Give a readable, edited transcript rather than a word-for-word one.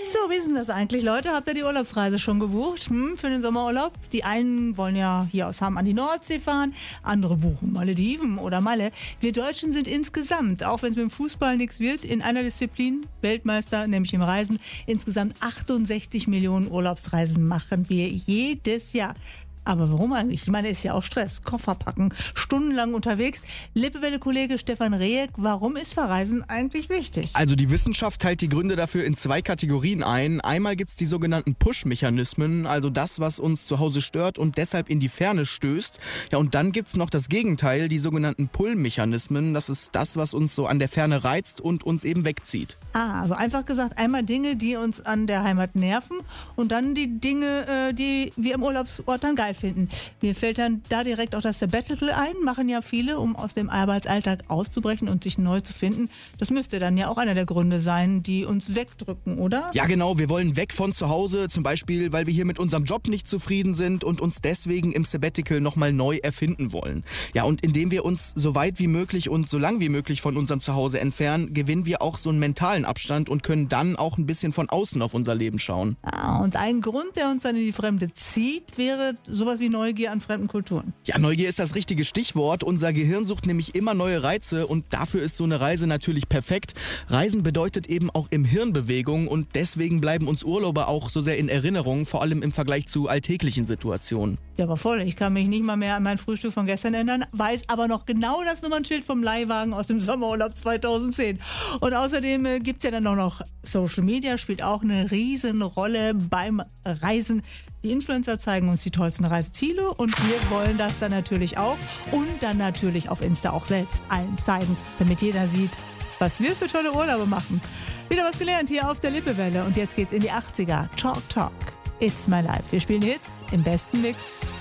So, wie ist denn das eigentlich, Leute? Habt ihr die Urlaubsreise schon gebucht für den Sommerurlaub? Die einen wollen ja hier aus Hamm an die Nordsee fahren, andere buchen Malediven oder Malle. Wir Deutschen sind insgesamt, auch wenn es mit dem Fußball nichts wird, in einer Disziplin Weltmeister, nämlich im Reisen. Insgesamt 68 Millionen Urlaubsreisen machen wir jedes Jahr. Aber warum eigentlich? Ich meine, ist ja auch Stress. Koffer packen, stundenlang unterwegs. Lippewelle-Kollege Stefan Rehek, warum ist Verreisen eigentlich wichtig? Also die Wissenschaft teilt die Gründe dafür in 2 Kategorien ein. Einmal gibt es die sogenannten Push-Mechanismen, also das, was uns zu Hause stört und deshalb in die Ferne stößt. Ja, und dann gibt es noch das Gegenteil, die sogenannten Pull-Mechanismen. Das ist das, was uns so an der Ferne reizt und uns eben wegzieht. Also einfach gesagt, einmal Dinge, die uns an der Heimat nerven und dann die Dinge, die wir im Urlaubsort dann geil finden. Mir fällt dann da direkt auch das Sabbatical ein, machen ja viele, um aus dem Arbeitsalltag auszubrechen und sich neu zu finden. Das müsste dann ja auch einer der Gründe sein, die uns wegdrücken, oder? Ja genau, wir wollen weg von zu Hause, zum Beispiel, weil wir hier mit unserem Job nicht zufrieden sind und uns deswegen im Sabbatical nochmal neu erfinden wollen. Ja, und indem wir uns so weit wie möglich und so lang wie möglich von unserem Zuhause entfernen, gewinnen wir auch so einen mentalen Abstand und können dann auch ein bisschen von außen auf unser Leben schauen. Und ein Grund, der uns dann in die Fremde zieht, wäre sowas wie Neugier an fremden Kulturen. Ja, Neugier ist das richtige Stichwort. Unser Gehirn sucht nämlich immer neue Reize und dafür ist so eine Reise natürlich perfekt. Reisen bedeutet eben auch im Hirn Bewegung und deswegen bleiben uns Urlaube auch so sehr in Erinnerung, vor allem im Vergleich zu alltäglichen Situationen. Ja, aber voll. Ich kann mich nicht mal mehr an mein Frühstück von gestern erinnern, weiß aber noch genau das Nummernschild vom Leihwagen aus dem Sommerurlaub 2010. Und außerdem gibt es ja dann noch Social Media, spielt auch eine riesen Rolle beim Reisen. Die Influencer zeigen uns die tollsten Reiseziele und wir wollen das dann natürlich auch und dann natürlich auf Insta auch selbst allen zeigen, damit jeder sieht, was wir für tolle Urlaube machen. Wieder was gelernt hier auf der Lippewelle und jetzt geht's in die 80er. Talk, Talk. It's my life. Wir spielen Hits im besten Mix.